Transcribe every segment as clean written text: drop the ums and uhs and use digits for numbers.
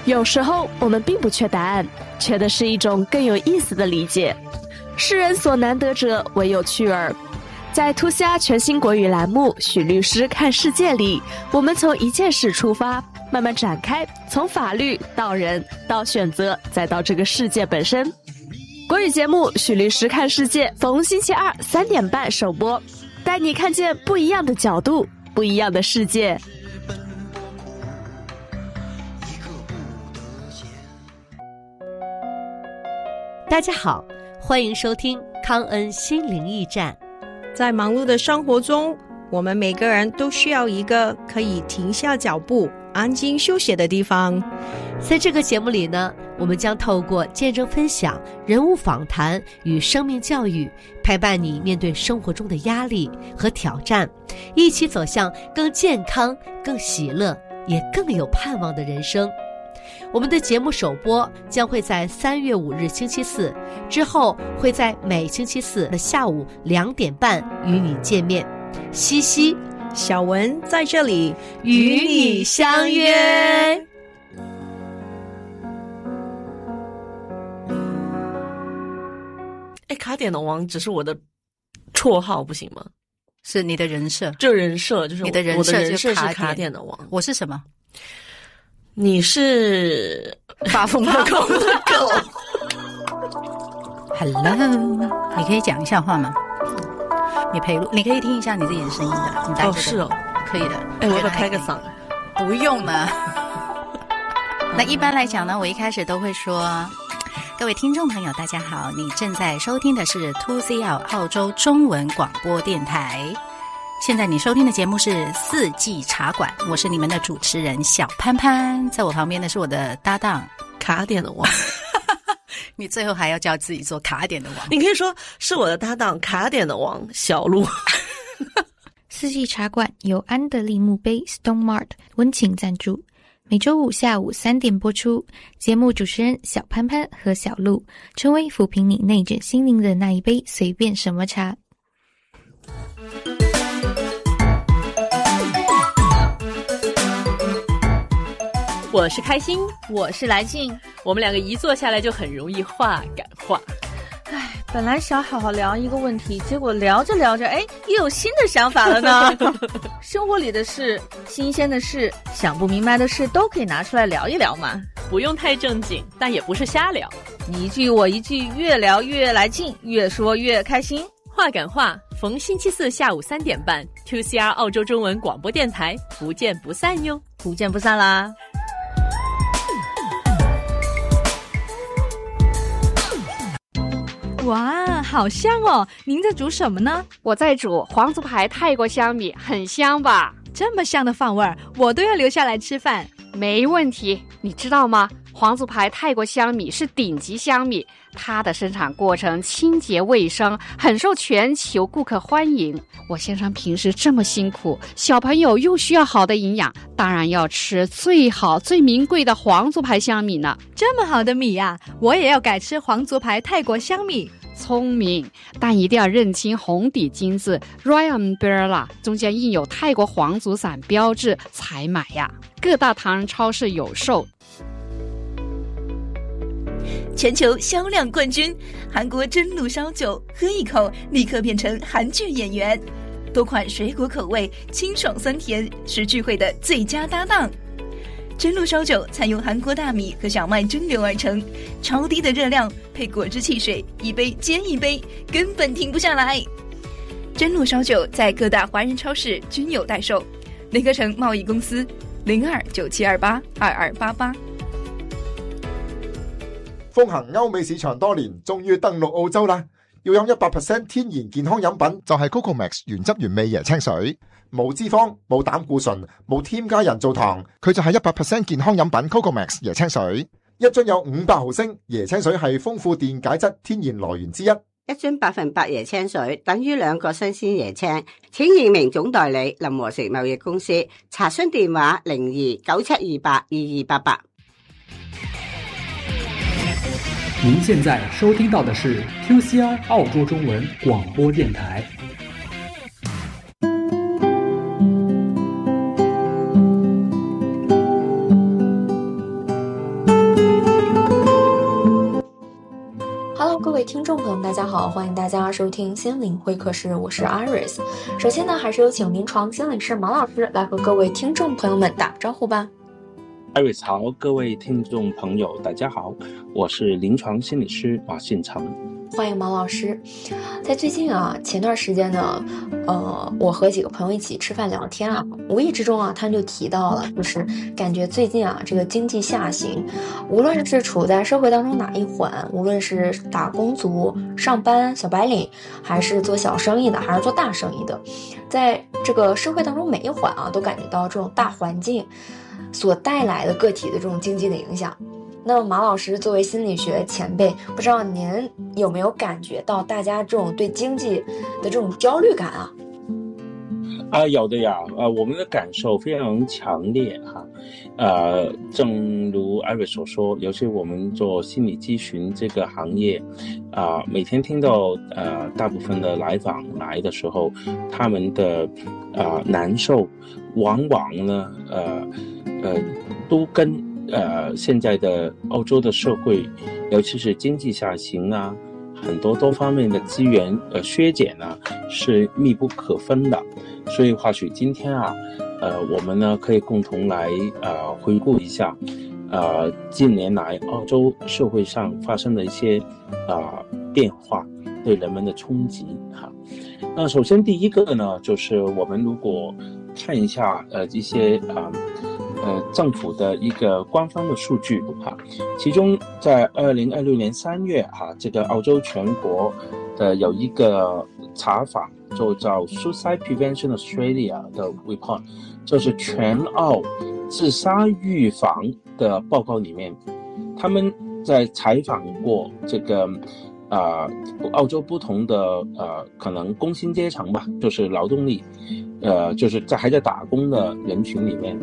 有时候我们并不缺答案，缺的是一种更有意思的理解。世人所难得者，唯有趣儿。在兔虾全新国语栏目《许律师看世界》里，我们从一件事出发，慢慢展开，从法律到人，到选择，再到这个世界本身。国语节目《许律师看世界》逢星期二3点半首播，带你看见不一样的角度，不一样的世界。 大家好，欢迎收听康恩心灵驿站。 在忙碌的生活中，我们每个人都需要一个可以停下脚步、安静休息的地方。 在这个节目里呢，我们将透过见证分享、人物访谈与生命教育，陪伴你面对生活中的压力和挑战，一起走向更健康、更喜乐，也更有盼望的人生。我们的节目首播将会在3月5日星期四，之后会在每星期四的下午2点半与你见面。西西、 小文在这里与你相约。 卡点的王只是我的绰号，不行吗？ 是你的人设， 这人设就是你的人设， 我的人设是卡点的王。 我是什么？ 你是发疯的狗。Hello， 你可以讲一下话吗？你陪录，你可以听一下你自己的声音的。你带是哦， 可以的。 我要不要开个嗓？ 不用了。那一般来讲呢，我一开始都会说，各位听众朋友，大家好，你正在收听的是 2CR 澳洲中文广播电台。现在你收听的节目是四季茶馆，我是你们的主持人小潘潘，在我旁边的是我的搭档卡点的王。 你最后还要叫自己做卡点的王， 你可以说是我的搭档卡点的王小鹿。 四季茶馆由安德利墓碑 Stone Mart 温情赞助，每周五下午3点播出。节目主持人小潘潘和小鹿，成为抚平你内卷心灵的那一杯随便什么茶。 我是开心，我是来劲，我们两个一坐下来就很容易话赶话。 本来想好好聊一个问题，结果聊着聊着，又有新的想法了呢。生活里的事、新鲜的事、想不明白的事，都可以拿出来聊一聊嘛。 不用太正经，但也不是瞎聊。 你一句我一句，越聊越来劲，越说越开心。 话赶话，逢星期四下午3点半 ，2CR 澳洲中文广播电台，不见不散哟， 不见不散啦。 哇，好香哦！您在煮什么呢？ 我在煮皇族牌泰国香米，很香吧？ 这么香的饭味儿，我都要留下来吃饭。 没问题，你知道吗？皇族牌泰国香米是顶级香米，它的生产过程清洁卫生，很受全球顾客欢迎。我先生平时这么辛苦，小朋友又需要好的营养，当然要吃最好最名贵的皇族牌香米呢。 这么好的米啊，我也要改吃皇族牌泰国香米。 聪明，但一定要认清红底金字 Royal Umbrella 中间印有泰国皇族伞标志才买呀。各大唐人超市有售。 全球销量冠军韩国真露烧酒，喝一口立刻变成韩剧演员。多款水果口味，清爽酸甜，是聚会的最佳搭档。真露烧酒采用韩国大米和小麦蒸馏而成，超低的热量配果汁汽水，一杯接一杯，根本停不下来。真露烧酒在各大华人超市均有代售，雷克城贸易公司0297282288。 風行歐美市場多年，終於登陸澳洲啦！要飲 100% 天然健康飲品，就係 Coco Max 原汁原味椰青水，冇脂肪、冇膽固醇、冇添加人造糖，佢就係 100% 健康飲品 Coco Max 椰青水。一樽有500毫升，椰青水係豐富電解質天然來源之一。 一樽100%椰青水等於2個新鮮椰青。請認明總代理林和食貿易公司，查詢電話0297282288。 您现在收听到的是 2CR 澳洲中文广播电台。 位听众朋友们，大家好，欢迎大家收听心灵会客室，我是 Iris。首先呢，还是有请临床心理师马老师来和各位听众朋友们打个招呼吧。 Iris 好，各位听众朋友大家好，我是临床心理师马信成。 欢迎毛老师。在最近啊，前段时间呢，我和几个朋友一起吃饭聊天啊，无意之中啊，他们就提到了，就是感觉最近啊，这个经济下行，无论是处在社会当中哪一环，无论是打工族、上班小白领，还是做小生意的，还是做大生意的，在这个社会当中每一环啊，都感觉到这种大环境所带来的个体的这种经济的影响。那么马老师作为心理学前辈，不知道您有没有感觉到大家这种对经济的这种焦虑感啊？ 有的呀，我们的感受非常强烈哈。正如艾瑞所说，尤其我们做心理咨询这个行业，每天听到大部分的来访来的时候，他们的难受，往往呢都跟现在的欧洲的社会，尤其是经济下行啊，很多方面的资源削减啊，是密不可分的。所以或许今天啊，我们呢可以共同来回顾一下，近年来澳洲社会上发生的一些变化对人们的冲击哈。那首先第一个呢，就是我们如果看一下一些政府的一个官方的数据哈，其中在2026年3月哈，这个澳洲全国的有一个查法，就叫 Suicide Prevention Australia 的 report， 就是全澳自杀预防的报告里面，他们在采访过这个澳洲不同的可能工薪阶层吧，就是劳动力，就是还在打工的人群里面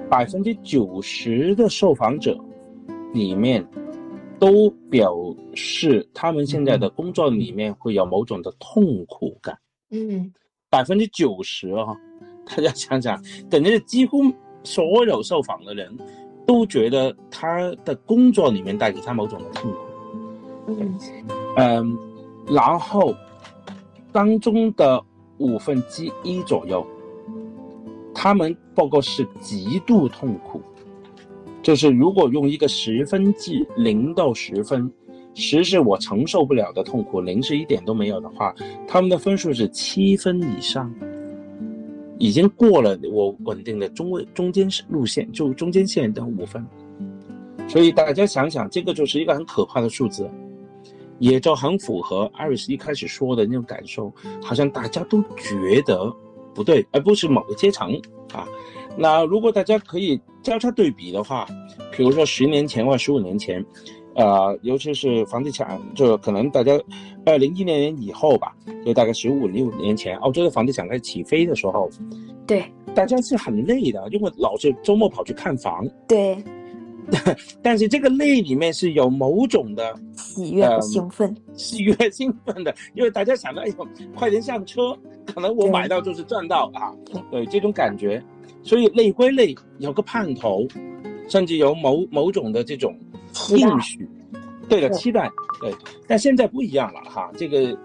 ，90%的受访者里面都表示他们现在的工作里面会有某种的痛苦感。90%啊，大家想想，等于几乎所有受访的人都觉得他的工作里面带给他某种的痛苦。然后当中的1/5左右，他们报告是极度痛苦，就是如果用一个10分制，0到10分，10是我承受不了的痛苦，0是一点都没有的话，他们的分数是7分以上，已经过了我稳定的中间路线，就中间线的5分。所以大家想想，这个就是一个很可怕的数字，也就很符合艾瑞斯一开始说的那种感受，好像大家都觉得不对，而不是某个阶层啊。那如果大家可以交叉对比的话，比如说10年前或15年前，尤其是房地产，就可能大家2010年以后吧，就大概15-16年前，澳洲的房地产开始起飞的时候， 对， 大家是很累的，因为老是周末跑去看房， 对。 但是这个累里面是有某种的喜悦和兴奋， 的，因为大家想到，哎呦，快点上车，可能我买到就是赚到啊，对这种感觉，所以累归累，有个盼头，甚至有某种的这种应许，对的期待，对。但现在不一样了哈，这个